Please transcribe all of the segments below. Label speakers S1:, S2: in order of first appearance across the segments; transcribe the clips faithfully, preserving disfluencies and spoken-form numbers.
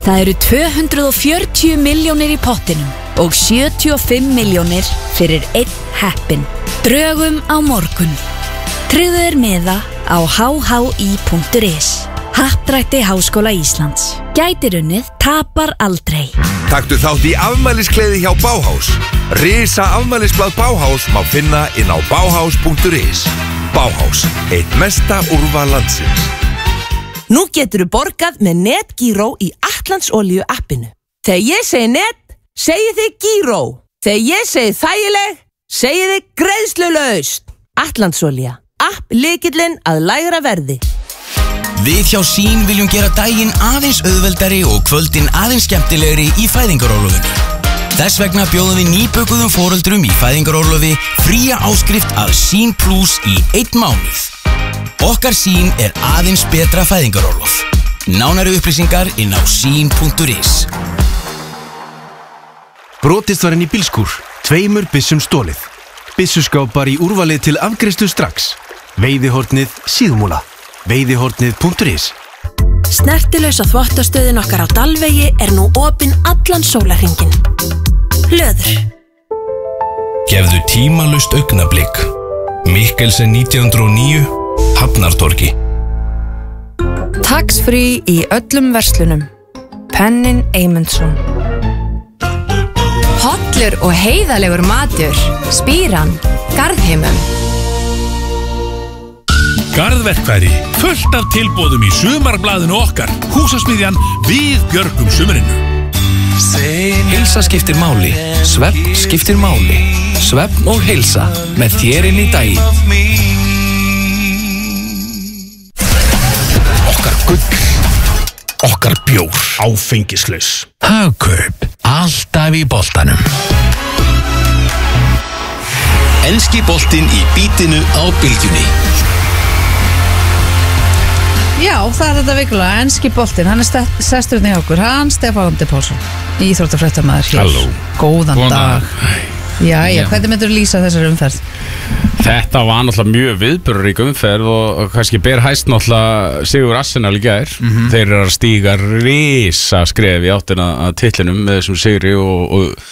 S1: Það eru tvö hundruð og fjörutíu milljónir í pottinum og sjötíu og fimm milljónir fyrir einn heppin. Drögum á morgun. Tryggðu þér miða á h h i punktur is. Happdrætti Háskóla Íslands. Gætir unnið, tapar aldrei.
S2: Taktu þátt í afmæliskleði hjá Bauhaus. Risa afmælisblað Bauhaus má finna inn á bauhaus punktur is. Bauhaus, eitt mesta úrval landsins.
S3: Nú geturðu borgað með NetGíró í Atlandsolíu appinu. Þegar ég segi net, segi þig Gíró. Þegar ég segi þægileg, segi þig greiðslulaust. Atlandsolía, app lykillinn að lægra verði.
S4: Við hjá Sín viljum gera daginn aðeins auðveldari og kvöldin aðeins skemmtilegri í fæðingarorlofinu. Þess vegna bjóðum við nýbökuðum foreldrum í fæðingarorlofi fría áskrift að Sín Plus í einn mánuð. Okkar Sín er aðeins betra fæðingarorlof. Nánari upplýsingar inn á sín punktur is.
S5: Brotist var inn í bílskúr, tveimur byssum stólið. Byssuskápar í úrvalið til afgreiðslu strax. Veiðihornið síðumúla. veiðihornið punktur is.
S1: Snertilausa þvottastöðin okkar á Dalvegi er nú opin allan sólarhringinn. Löður.
S6: Gefðu tímalust augnablik. Mikkelsen nítján hundruð og níu, Hafnartorgi.
S7: Tax-free í öllum verslunum. Pennin Eymundsson. Hollur og heiðalegur matur. Spíran, Garðheimum.
S8: Garðverkfæri, fullt af tilboðum í sumarblaðinu okkar. Húsasmiðjan, við björgum sumarinu.
S6: Heilsa skiptir máli, svefn skiptir máli. Svefn og heilsa með þér inn í daginn.
S8: Okkar gull, okkar bjór, áfengislaus.
S6: Hagkaup, alltaf í boltanum. Enski boltinn í bítinu á bylgjunni.
S9: Já, það er þetta vikulega, enski boltinn, hann er sesturinn í okkur, hann Stefán Andi Pálsson, íþróttafréttamaður hér.
S10: Halló.
S9: Góðan
S10: Góðan
S9: dag.
S10: dag.
S9: Jæja, hvernig myndur þú lýsa þessari umferð?
S10: Þetta var náttúrulega mjög viðburðarík umferð og kannski ber hæst náttúrulega Sigur Arsenal í gær. Mm-hmm. Þeir eru að stíga risa skref í áttina að titlinum með þessum sigri og,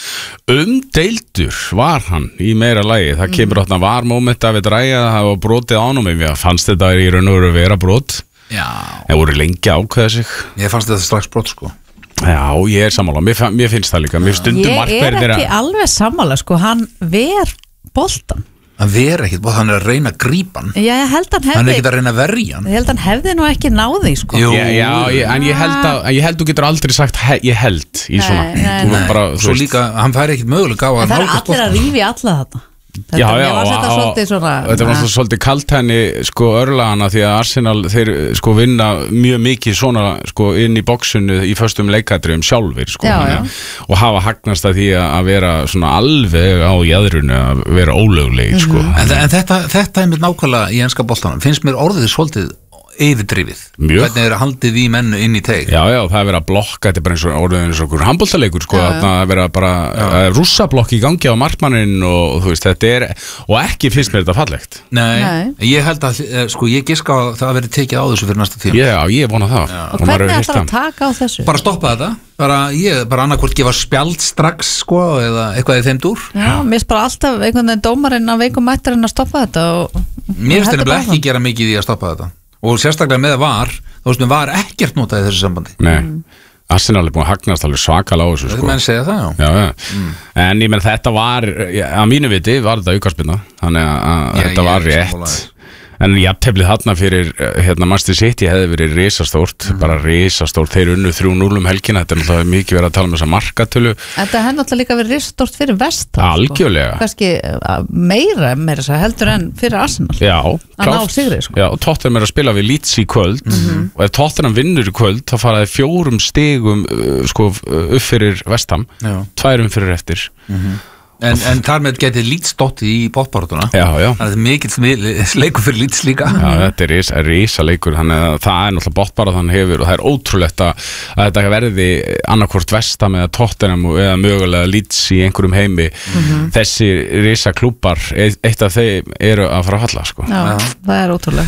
S10: og umdeildur var hann í meira lagi. Það kemur mm. áttan var moment að við dræja það var brotið ánum við fannst þetta í raun og veru að vera brot. Já. En voru lengi að ákveða sig.
S11: Ég fannst þetta strax brot sko.
S10: Já, ég er sammála, mér, mér finnst það líka. Mér stundum
S9: ég er ekki þeirra... alveg sammála sko, hann ver boltan.
S11: Hann ver ekkit, hann er að reyna að grípa hann.
S9: Já, ég held hann hefði...
S11: Hann er ekkit að reyna að verja hann.
S9: Ég held hann hefði nú ekki náði sko.
S10: Jú. Já, já ég, en ég held að, ég held þú getur aldrei sagt he, ég held í svona.
S9: Nei, nei, nei.
S11: Bara, svo líka, hann fær ekkit mögulega á að
S9: nálgast boltan. Það er allir að rífi alla þetta. Þetta,
S10: já, já,
S9: var þetta svolítið svona
S10: þetta var náttúrulega svolítið kaltæni sko örlagana því að Arsenal þeir sko vinna mjög mikið svona sko inn í boxinu í föstum leikadriðum sjálfir sko já, já. Og hafa hagnast að því að vera svona alveg á jaðrunu að vera ólögleg sko.
S11: Mm-hmm. en, en þetta, þetta er mér nákvæmlega í enska boltanum finnst mér orðið svolítið yfirdrifið, hvernig er haldið í mennu inn í teig.
S10: Já, já, það er verið að blokka þetta er bara eins og orðið eins og okkur handboltaleikur sko, það er verið að bara uh, rússablokk í gangi á markmanninn og, og þú veist, þetta er og ekki finnst mér þetta fallegt.
S11: Nei, Nei. Ég held að, sko, ég giska að það verið tekið á þessu fyrir næsta tíma.
S10: Já, ég vona það.
S9: Já. Og hvernig ætlar að taka á þessu?
S11: Bara stoppa þetta, bara, ég, bara annarkvort gefa spjald strax, sko, eða eitthvað í þeim dúr.
S9: Já, mér finnst bara alltaf einhvern veginn dómarinn að veikum mættarinn að stoppa þetta og
S11: mér finnst þetta ekki gera mikið í að stoppa þetta. Og sérstaklega með var, þú veist, var ekkert notað í þessu sambandi.
S10: Nei, Arsenal er búin að hagnast alveg svakalega á þessu, sko.
S11: Þetta menn segja það, já.
S10: Já, já. Mm. En ég menn þetta var, að mínu viti var þetta aukaspinna, þannig að já, þetta var rétt. En jafnteflið þarna fyrir hérna Manchester City hefði verið risastórt, mm. bara risastórt, þeir unnu þrjú núll um helgina, þetta er náttúrulega mikið verið að tala um þessa markatölu.
S9: Þetta hefði náttúrulega líka verið risastórt fyrir Vestham.
S10: Algjörlega.
S9: Sko. Kannski meira, meira svo heldur en fyrir Arsenal.
S10: Já,
S9: að ná sigri, sko.
S10: Já, og Tottenham er að spila við Leeds í kvöld mm-hmm. og ef Tottenham vinnur í kvöld þá faraði fjórum stigum sko, upp fyrir Vestham, tværum fyrir eftir.
S11: Mm-hmm. En, en þar með getið Leeds dottið í botbarátuna.
S10: Já, já.
S11: Það er mikill leikur fyrir Leeds líka.
S10: Já, þetta er risa, risa leikur, þannig að það er náttúrulega botbarátan hefur og það er ótrúlegt að, að þetta verði annarkvort Vestham eða Tottenham eða mögulega Leeds í einhverjum heimi. Mm-hmm. Þessi risa klúbar, eitt af þeim eru að fara að falla, sko.
S9: Já, já. Það er ótrúlegt.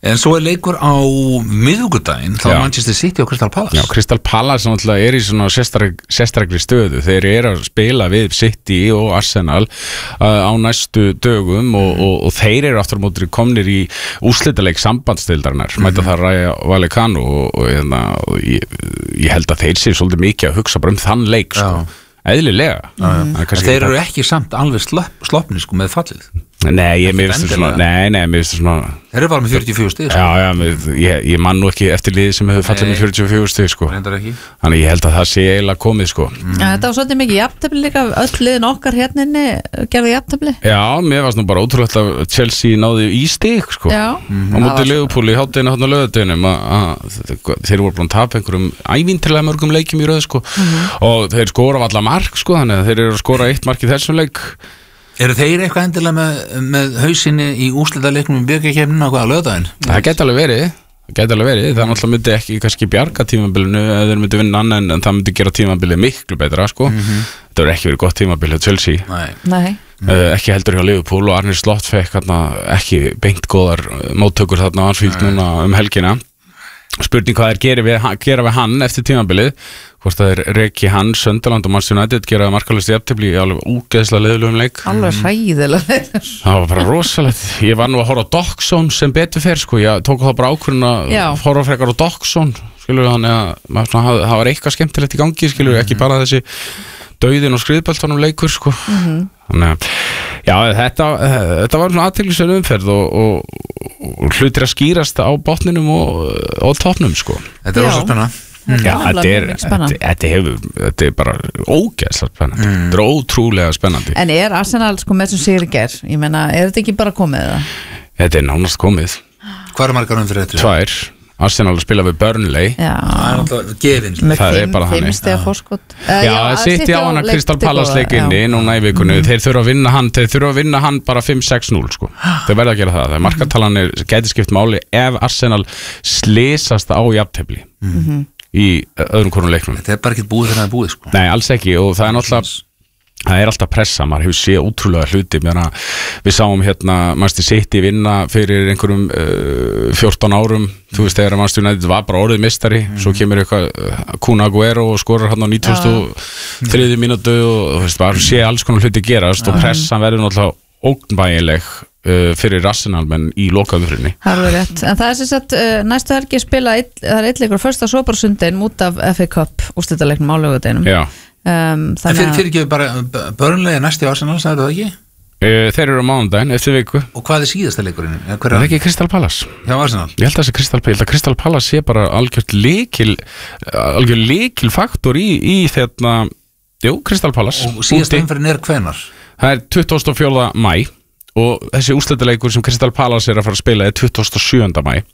S11: En svo er leikur á miðvikudaginn, þá Manchester City og Crystal Palace.
S10: Já, Crystal Palace náttúrulega er í svona sérstakri stöðu. Þeir eru að spila við City og Arsenal uh, á næstu dögum og, og, og þeir eru aftur á móti komnir í úrslitaleik sambandsdeildarinnar, mm-hmm. mæta þar Raja Vallecano og, og, og, og ég, ég held að þeir séu svolítið mikið að hugsa bara um þann leik, sko. Eðlilega.
S11: Mm. Þeir eru ekki samt alveg sloppni, sko, með fallið.
S10: Nei, ég minnst svona, nei, nei, mér finnst svona
S11: Þeir eru bara með fjörutíu og fjögur stig, sko.
S10: Já, já, mér, ég, ég man nú ekki eftir liði sem hefur fallið með fjörutíu og fjögur stig, sko. Þannig ég held að það sé eiginlega komið, sko.
S9: Mm. Ja, þetta var svolítið mikið jafntefli líka, öll liðin okkar hérninni gerði jafntefli.
S10: Já, mér varst nú bara ótrúlegt að Chelsea náði í stig, sko. Já. Mm-hmm. Og mútið Liverpool í hátdeinu hann á laugardeginum að þeir voru búin að tapa einhverjum ævintýrlega mörgum leikjum í röð, sko. Mm-hmm. Og þeir skora alla mark, sko, þannig að þeir eru að skora eitt mark í þessum leik.
S11: Eru þeir eitthvað endilega með, með hausinni í úrslitaleiknum í björgakefninu á lögdaginn?
S10: Það geti alveg verið, það geti alveg verið, það náttúrulega myndi ekki kannski bjarga tímabilinu eða þeir myndi vinna annan en það myndi gera tímabilið miklu betra, sko. Mm-hmm. Það verður ekki verið gott tímabilið hjá Chelsea.
S11: Nei.
S9: Nei.
S10: Uh, ekki heldur hjá Liverpool og Arne Slot fekk hérna, ekki beint góðar móttökur þarna á Anfield núna um helgina. Spurning hvað er gera við, gera við hann eftir tímabilið, hvort það er reki hann, Sunderland og Manchester United gera markalust jafntefli í alveg úgeðslega leiðilegum leik.
S9: Alveg hræðilega.
S10: Það var bara rosalegt. Ég var nú að horfa á Dockzone sem betur fer, sko. Ég tók það bara ákvörðun að horfa frekar á Dockzone, skilur við, þannig að það var eitthvað skemmtilegt í gangi, skilur við, ekki bara þessi dauðin og skriðbeltanum leikur, sko. Mm-hmm. Þannig að, já, þetta, þetta var svona athyglisverð umferð og, og, og hlutir að skýrast á botninum og, og toppnum, sko.
S11: Þetta er rosa spennandi.
S10: Mm. Já, þetta er, þetta, þetta, hefur, þetta er bara ógeðslega spennandi. Mm. Þetta er ótrúlega spennandi.
S9: En er Arsenal, sko, með sem sigur ger? Ég meina, er þetta ekki bara komið það?
S10: Þetta er nánast komið.
S11: Hvað er margar umfyrir þetta?
S10: Tvær. Arsenal spila við Burnley.
S9: Já.
S11: Það er alltaf gefinn.
S10: Það er bara þannig.
S9: Fimm stiga forskot.
S10: Já, það sitt á hann að Crystal Palace leikinni núna í vikunni. Mm. Þeir þurfa að vinna hann, þeir þurfa að vinna hann bara fimm sex núll, sko. Þeir verða að gera það. Það markatalan er gæti skipt máli ef Arsenal slysast á jafntefli. Mm. Í öðrum hvorum leiknum.
S11: Þetta er bara ekki búið þegar það er búið, sko.
S10: Nei, alls ekki og það er náttúrulega það er alltaf pressa, maður hefur séð ótrúlega hluti, mérna, við sáum hérna Manchester City vinna fyrir einhverjum uh, fjórtán árum, mm. þú veist þegar Manchester United var bara orðið mistari, mm. svo kemur eitthvað uh, Kun Aguero og skorar hann á nítugasta og þriðju mínútu og þú veist, bara séð alls konar hluti gerast ja. Og pressan verður náttúrulega ógnbægileg uh, fyrir Arsenal menn í lokaðurfrinni.
S9: Það er rétt, en það er sem sagt uh, næstu helgi spila, eitt, það er eitt leikur fyrsta svo bara sundin út af F A Cup úrslitaleiknum á laugardeginum.
S10: Já.
S11: Um, en fyrir, fyrir ekki bara Burnley næsti Arsenal, sagði það ekki?
S10: Uh, þeir eru á mánudaginn eftir viku.
S11: Og hvað er síðasta leikurinn?
S10: Það er ekki Crystal Palace.
S11: Já, Arsenal.
S10: Ég held að það sé Crystal Palace, Crystal Palace sé bara algjört líkil algjört líkil faktor í, í þetta, jú, Crystal Palace.
S11: Og síðasta umferðin er hvenar?
S10: Það er tuttugasta og fjórða maí og þessi úrslitaleikur sem Crystal Palace er að fara að spila er tuttugasta og sjöunda maí.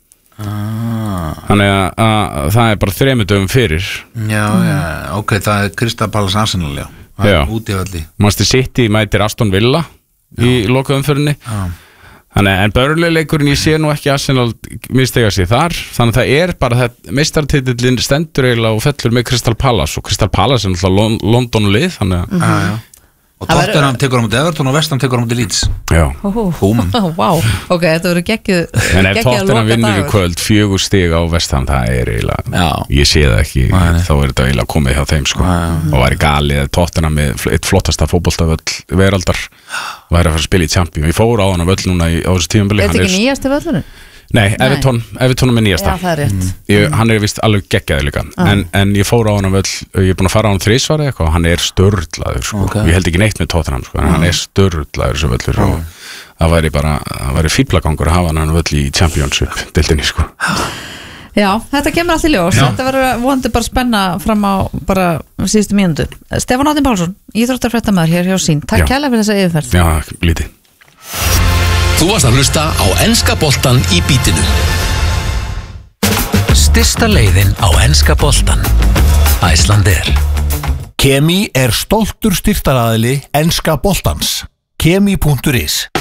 S11: Ah.
S10: Þannig að, að það er bara þremur dögum fyrir.
S11: Já, já, ok, það er Crystal Palace Arsenal, já. Það er út í öllu.
S10: Manchester City mætir Aston Villa já. Í lokaumferðinni. Já. Þannig en Burnley-leikurinn, ég sé nú ekki Arsenal mistega sig þar, þannig að það er bara það meistartitillinn stendur eiginlega og fellur með Crystal Palace og Crystal Palace er náttúrulega London-lið, þannig að
S11: mm-hmm. já, já. Og Tottenham tekur á mútið Everton og West Ham tekur á mútið Leeds.
S10: Já.
S11: Húm.
S9: Wow. Ok, þetta verður geggjuð.
S10: En ef Tottenham vinnur í kvöld fjögur stig á West Ham, það er eiginlega, ég sé það ekki, Æ, þá er þetta eiginlega komið hjá þeim, sko. Æ, og væri galið að Tottenham með eitt flottasta fótboltavöll veraldar væri að fara að spila í Champions. Ég fór á hann á völl núna í, á þessu tímabili.
S9: Er þetta ekki nýjasti völlunum?
S10: Nei, Everton, Everton er með nýjasta.
S9: Já, það er rétt.
S10: Ég, hann er vist alveg geggjaður líka. Ah. En, en ég fór á hann völl, ég er búin að fara á hann þrisvar eða eitthvað og hann er störlaður, sko. Okay. Ég held ekki neitt með Tottenham, sko, en ah. hann er störlaður þessu völlur ah. og það væri bara, það væri fíflagangur að hafa hann völl í Championship deildinni, sko.
S9: Já, þetta kemur allt í ljós. Þetta verður vonandi bara spenna fram á bara síðustu mínútu. Stefán Árni Pálsson, íþróttafréttamaður hér hjá Sín. Takk kærlega fyrir þessa yfirferð.
S10: Já, lítið.
S12: Þú varst að hlusta á enska boltan í bítinu. Styrsta leiðin á enska boltan. Icelandair.
S13: Kemi er stoltur styrktaraðili enska boltans. Kemi punktur is